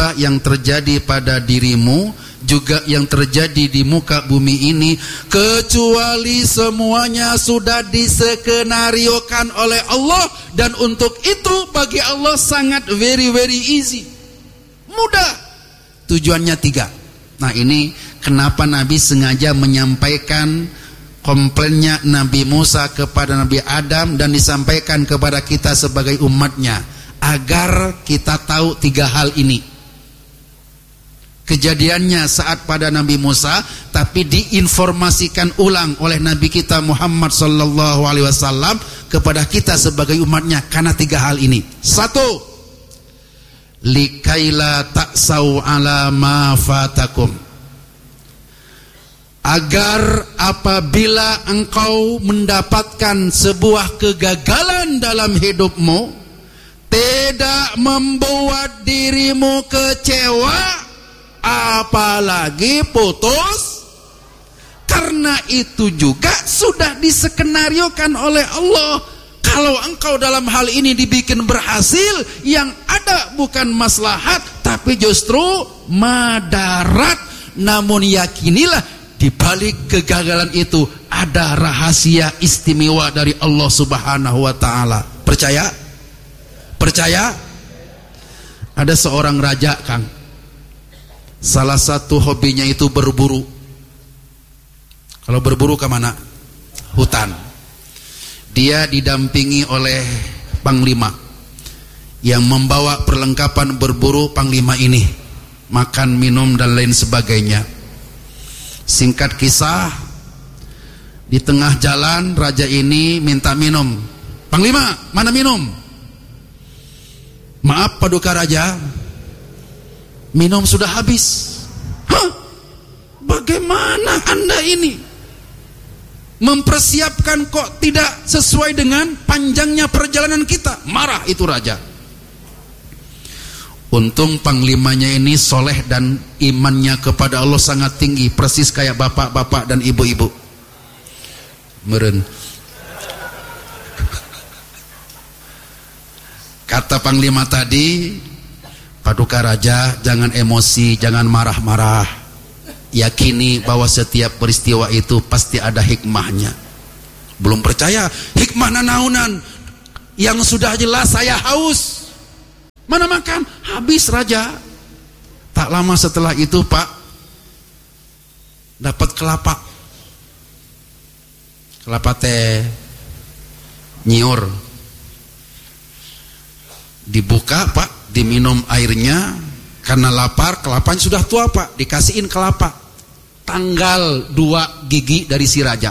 Musa yang terjadi pada dirimu juga yang terjadi di muka bumi ini, kecuali semuanya sudah diskenariokan oleh Allah, dan untuk itu bagi Allah sangat very easy, mudah. Tujuannya 3. Nah, ini kenapa Nabi sengaja menyampaikan komplainnya Nabi Musa kepada Nabi Adam dan disampaikan kepada kita sebagai umatnya, agar kita tahu 3 hal ini. Kejadiannya saat pada Nabi Musa, tapi diinformasikan ulang oleh Nabi kita Muhammad sallallahu alaihi wasallam kepada kita sebagai umatnya karena 3 hal ini. 1. Likaila ta'sau ala ma fatakum. Agar apabila engkau mendapatkan sebuah kegagalan dalam hidupmu, tidak membuat dirimu kecewa, apalagi putus. Karena itu juga sudah diskenariokan oleh Allah. Kalau engkau dalam hal ini dibikin berhasil, yang ada bukan maslahat tapi justru madarat. Namun yakinilah, di balik kegagalan itu ada rahasia istimewa dari Allah Subhanahu wa taala. Percaya? Percaya? Ada seorang raja, Kang. Salah satu hobinya itu berburu. Kalau berburu ke mana? Hutan. Dia didampingi oleh panglima yang membawa perlengkapan berburu panglima ini, makan, minum dan lain sebagainya. Singkat kisah, di tengah jalan raja ini minta minum. Panglima, mana minum? Maaf Paduka Raja, minum sudah habis. Hah? Bagaimana Anda ini mempersiapkan kok tidak sesuai dengan panjangnya perjalanan kita? Marah itu raja. Untung panglimanya ini soleh dan imannya kepada Allah sangat tinggi, persis kayak bapak-bapak dan ibu-ibu. Meren. Kata panglima tadi, Paduka Raja, jangan emosi, jangan marah-marah. Yakini bahwa setiap peristiwa itu pasti ada hikmahnya. Belum percaya? Hikmah nanaunan. Yang sudah jelas saya haus. Mana makan? Habis Raja. Tak lama setelah itu Pak, dapat kelapa. Kelapa teh nyiur. Dibuka Pak, diminum airnya, karena lapar, kelapanya sudah tua Pak, dikasihin kelapa. Tanggal 2 gigi dari si raja.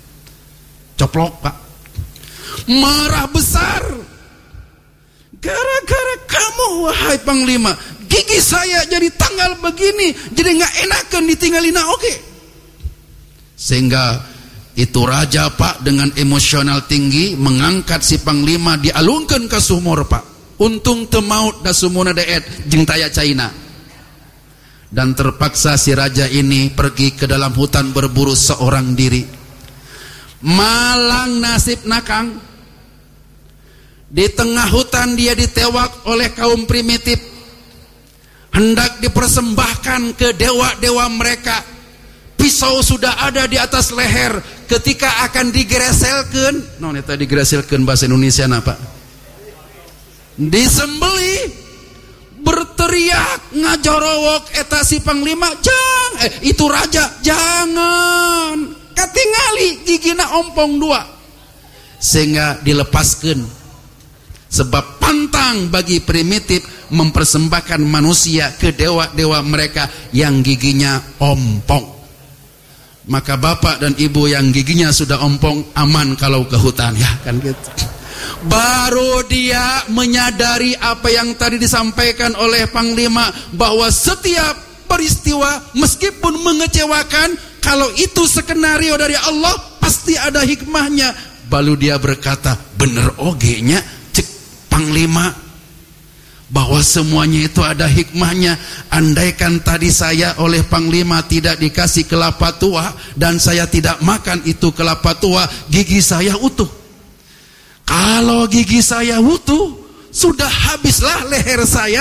Coplok Pak. Marah besar. Gara-gara kamu wahai panglima, gigi saya jadi tanggal begini, jadi nggak enakan ditinggalin. Oke. Sehingga itu raja Pak dengan emosional tinggi mengangkat si panglima, dialungkan ke sumur Pak. Untung temaut da sumuna daet jeung taya China. Dan terpaksa si raja ini pergi ke dalam hutan berburu seorang diri. Malang nasib nakang. Di tengah hutan dia ditewak oleh kaum primitif. Hendak dipersembahkan ke dewa-dewa mereka. Pisau sudah ada di atas leher. Ketika akan digereselkeun, naon eta digereselkeun bahasa Indonesia apa? Disembeli, berteriak ngajorowok eta si panglima, itu raja, jangan katingali gigina ompong 2. Sehingga dilepaskan, sebab pantang bagi primitif mempersembahkan manusia ke dewa-dewa mereka yang giginya ompong. Maka bapak dan ibu yang giginya sudah ompong aman kalau ke hutan, ya kan gitu. Baru dia menyadari apa yang tadi disampaikan oleh panglima, bahwa setiap peristiwa meskipun mengecewakan, kalau itu skenario dari Allah pasti ada hikmahnya. Baru dia berkata, bener oge nya cek panglima, bahwa semuanya itu ada hikmahnya. Andaikan tadi saya oleh panglima tidak dikasih kelapa tua dan saya tidak makan itu kelapa tua, gigi saya utuh. Kalau gigi saya utuh, sudah habislah leher saya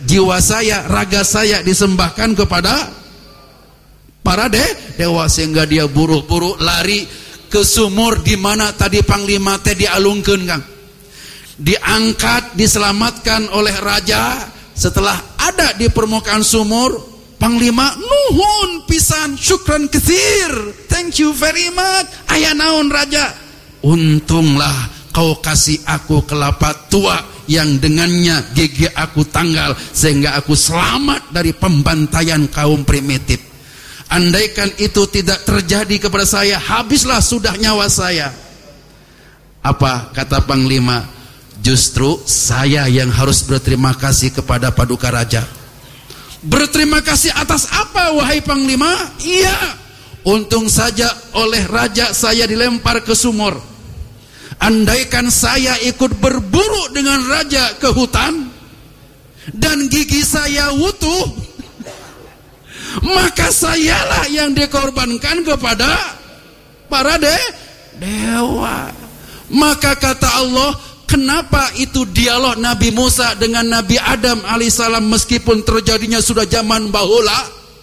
jiwa saya, raga saya disembahkan kepada para dewa, sehingga dia buru-buru lari ke sumur di mana tadi panglima teh dialungkeun, Kang. Diangkat, diselamatkan oleh raja. Setelah ada di permukaan sumur, panglima nuhun pisan, syukran katsir, thank you very much. Aya naon raja? Untunglah kau kasih aku kelapa tua yang dengannya gigi aku tanggal, sehingga aku selamat dari pembantaian kaum primitif. Andaikan itu tidak terjadi kepada saya, habislah sudah nyawa saya. Apa kata panglima? Justru saya yang harus berterima kasih kepada Paduka Raja. Berterima kasih atas apa, wahai panglima? Iya, untung saja oleh raja saya dilempar ke sumur. Andaikan saya ikut berburu dengan raja ke hutan dan gigi saya utuh, maka sayalah yang dikorbankan kepada para dewa. Maka kata Allah, kenapa itu dialog Nabi Musa dengan Nabi Adam alaihissalam meskipun terjadinya sudah zaman bahula?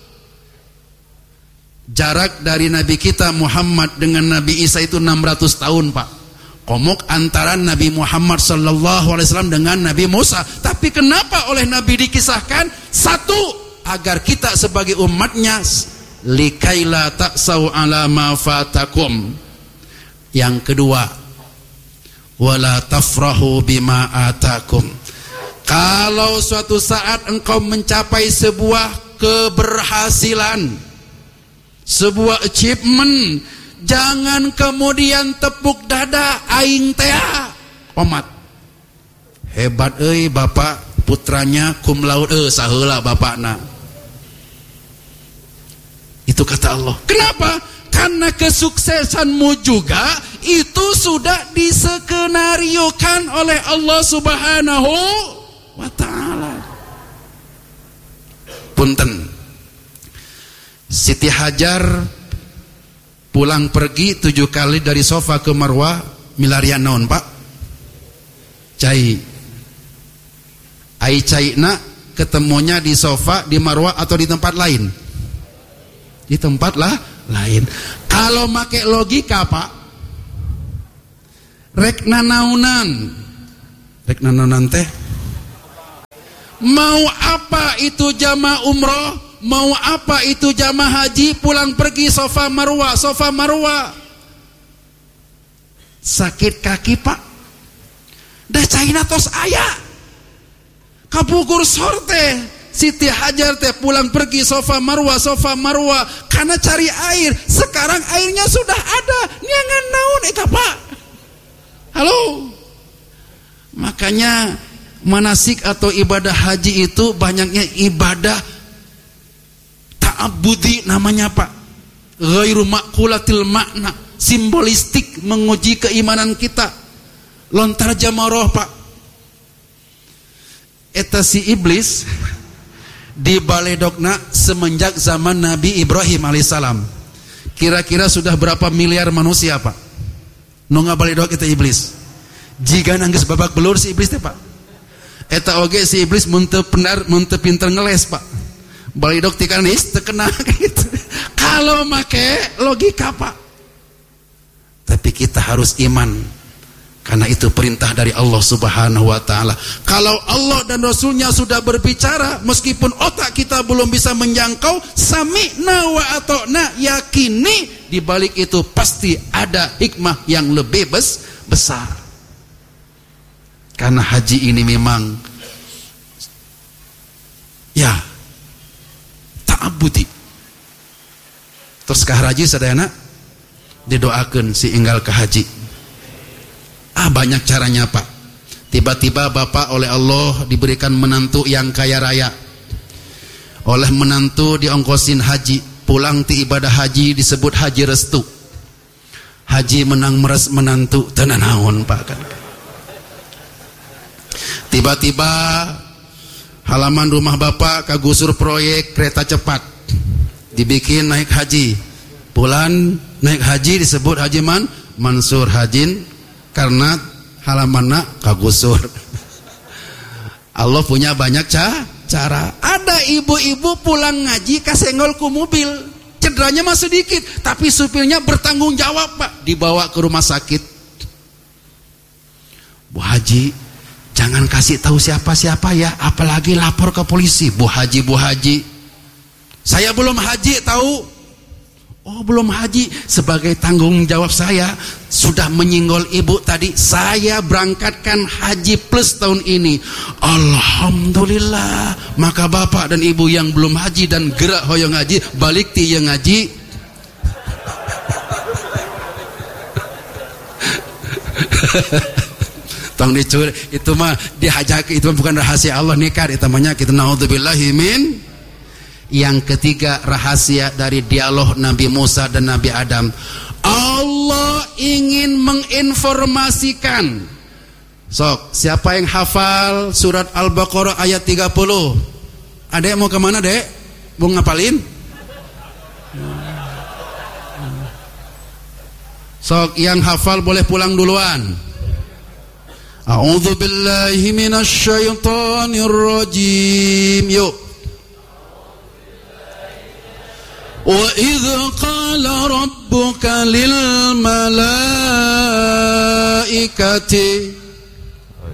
Jarak dari Nabi kita Muhammad dengan Nabi Isa itu 600 tahun, Pak. Komuk antara Nabi Muhammad sallallahu alaihi wasallam dengan Nabi Musa. Tapi kenapa oleh Nabi dikisahkan? Satu, agar kita sebagai umatnya likaila ta'sau ala ma fatakum. Yang kedua, wala tafrahu bima atakum. Kalau suatu saat engkau mencapai sebuah keberhasilan, sebuah achievement, jangan kemudian tepuk dada, aing teh omat hebat euy bapak, putranya cum laude saheula bapakna. Itu kata Allah. Kenapa? Karena kesuksesanmu juga itu sudah diskenariokan oleh Allah Subhanahu wa ta'ala. Punten, Siti Hajar pulang pergi 7 kali dari Sofa ke Marwah, milarian naon, Pak? Cai. Ai caina ketemunya di Sofa, di Marwah atau di tempat lain? Di tempat lain. Kalau make logika, Pak, rek nanaunan teh mau apa itu jamaah umroh, mau apa itu jamaah haji, pulang pergi Sofa Marwah, Sofa Marwah. Sakit kaki, Pak, dah caina tos aya kapukur sorte. Siti Hajar teh pulang pergi Sofa Marwah, Sofa Marwah karena cari air. Sekarang airnya sudah ada, nyangan naon eta, Pak? Halo. Makanya manasik atau ibadah haji itu banyaknya ibadah ta'abbudi namanya, Pak. Ghairu maqulatil makna, simbolistik, menguji keimanan kita. Lontar jamaroh, Pak. Eta si iblis di baledogna semenjak zaman Nabi Ibrahim alaihissalam. Kira-kira sudah berapa miliar manusia, Pak? Nu ngabaledog eta iblis. Jiga nanggeus babak belur si iblis teh, Pak. Eta oge si iblis mun teu pinter ngeles, Pak. Baledog ti kana teu kena gitu. Kalau make logika, Pak. Tapi kita harus iman. Karena itu perintah dari Allah Subhanahu wa ta'ala. Kalau Allah dan Rasulnya sudah berbicara, meskipun otak kita belum bisa menjangkau, sami'na wa ata'na, yakini di balik itu pasti ada hikmah yang lebih besar. Karena haji ini memang ya ta'abudi. Terus kah haji sadayana didoakeun si enggal ke haji. Banyak caranya, Pak. Tiba-tiba Bapak oleh Allah diberikan menantu yang kaya raya. Oleh menantu diongkosin haji, pulang ti ibadah haji disebut haji restu. Haji menang meres menantu tenanaon, Pak, kan. Tiba-tiba halaman rumah Bapak kagusur proyek kereta cepat. Dibikin naik haji. Pulang naik haji disebut haji Mansur Hajin. Karena halamanna kagusur. Allah punya banyak acara. Ada ibu-ibu pulang ngaji kasenggol ku mobil. Cederanya mah sedikit, tapi supirnya bertanggung jawab, Pak. Dibawa ke rumah sakit. Bu Haji, jangan kasih tahu siapa-siapa ya, apalagi lapor ke polisi. Bu Haji, saya belum haji tahu. Oh, belum haji. Sebagai tanggung jawab saya sudah menyinggol ibu tadi, saya berangkatkan haji plus tahun ini. Alhamdulillah. Maka bapak dan ibu yang belum haji dan gerak hoyong haji, balik ti yang haji. Tong dicuri, itu mah dihajaki, itu bukan rahasia Allah nikah, itu namanya kita naudzubillahi min. Yang ketiga, rahasia dari dialog Nabi Musa dan Nabi Adam. Allah ingin menginformasikan. Sok, siapa yang hafal surat Al-Baqarah ayat 30? Adek mau kemana, Dek? Mau ngapalin? Sok, yang hafal boleh pulang duluan. A'udzu billahi minasyaitonir rajim. Yuk. وَإِذْ قَالَ رَبُّكَ لِلْمَلَائِكَةِ